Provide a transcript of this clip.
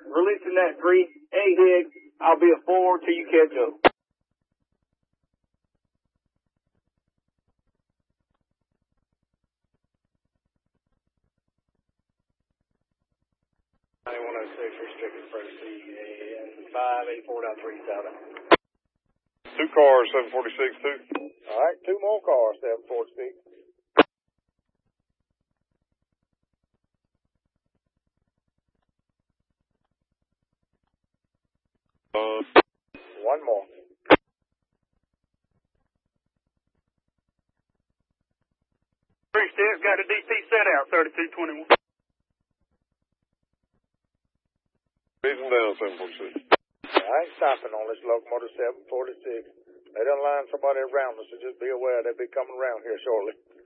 releasing that 3. Hey, Higgs, I'll be a 4 till you catch up. Restricted for and 584.37. 2 cars, 746, 2. All right, 2 more cars, 746. One more. 3 steps, got a DP set out, 3221. Beating down, 746. I ain't stopping on this locomotive 746. They done line somebody around us, so just be aware they'll be coming around here shortly.